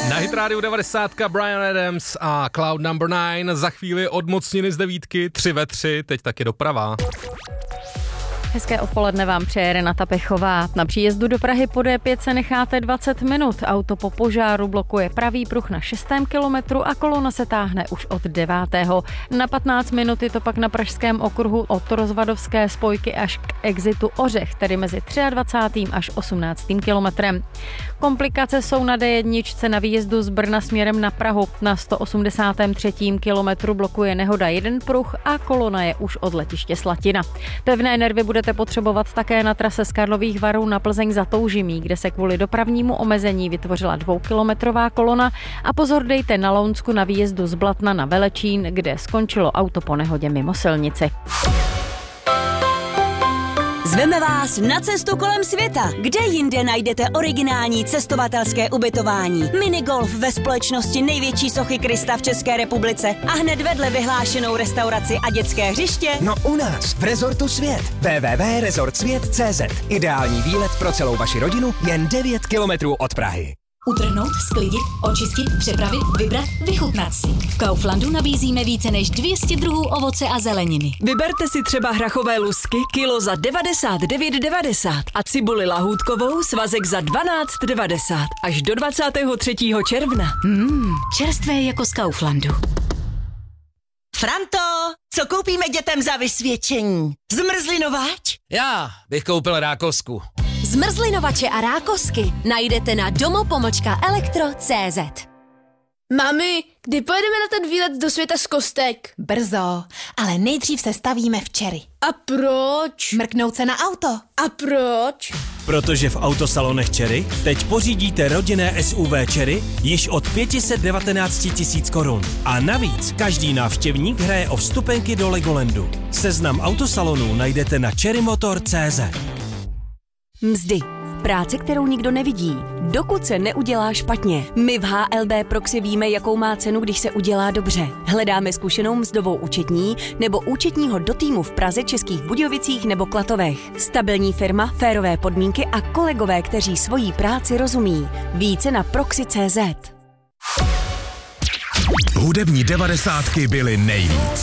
Na Hit Radio 90 Bryan Adams a Cloud Number 9. Za chvíli odmocniny z 9, 3 ve 3, teď taky doprava. Hezké odpoledne vám přeje Renata Pechová. Na příjezdu do Prahy po D5 se necháte 20 minut. Auto po požáru blokuje pravý pruh na 6. kilometru a kolona se táhne už od 9. Na 15 minut je to pak na pražském okruhu od rozvadovské spojky až k exitu Ořech, tedy mezi 23. až 18. kilometrem. Komplikace jsou na D1 na výjezdu z Brna směrem na Prahu. Na 183. kilometru blokuje nehoda jeden pruh a kolona je už od letiště Slatina. Pevné nervy budete potřebovat také na trase z Karlových Varů na Plzeň za Toužimí, kde se kvůli dopravnímu omezení vytvořila 2kilometrová kolona a pozor dejte na Lounsku na výjezdu z Blatna na Velečín, kde skončilo auto po nehodě mimo silnici. Zveme vás na cestu kolem světa. Kde jinde najdete originální cestovatelské ubytování? Minigolf ve společnosti největší sochy Krista v České republice a hned vedle vyhlášenou restauraci a dětské hřiště? No u nás, v Rezortu Svět. www.resortsvět.cz. Ideální výlet pro celou vaši rodinu jen 9 kilometrů od Prahy. Utrhnout, sklidit, očistit, přepravit, vybrat, vychutnat si. V Kauflandu nabízíme více než 200 druhů ovoce a zeleniny. Vyberte si třeba hrachové lusky, kilo za 99,90 a cibuli lahůdkovou, svazek za 12,90 až do 23. června. Čerstvé jako z Kauflandu. Franto, co koupíme dětem za vysvědčení? Zmrzlinovač? Já bych koupil rákosku. Zmrzlinovače a rákosky najdete na domo-elektro.cz. Mami, kdy pojedeme na ten výlet do světa z kostek? Brzo, ale nejdřív se stavíme v Cherry. A proč? Mrknout se na auto. A proč? Protože v autosalonech Cherry teď pořídíte rodinné SUV Cherry již od 519 000 korun. A navíc každý návštěvník hraje o vstupenky do Legolandu. Seznam autosalonů najdete na cherrymotor.cz. Mzdy. Práce, kterou nikdo nevidí, dokud se neudělá špatně. My v HLB Proxy víme, jakou má cenu, když se udělá dobře. Hledáme zkušenou mzdovou účetní nebo účetního do týmu v Praze, Českých Budějovicích nebo Klatovech. Stabilní firma, férové podmínky a kolegové, kteří svojí práci rozumí. Více na proxy.cz. Hudební 90 byly nejvíc.